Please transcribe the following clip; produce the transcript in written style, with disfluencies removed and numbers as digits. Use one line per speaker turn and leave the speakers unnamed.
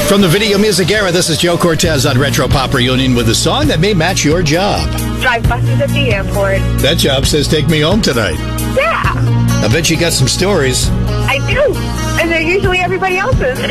From the Video Music Era, this is Joe Cortez on Retro Pop Reunion with a song that may match your job.
Drive buses at the airport.
That job says take me home tonight.
Yeah.
I bet you got some stories.
I do. And they're usually everybody else's.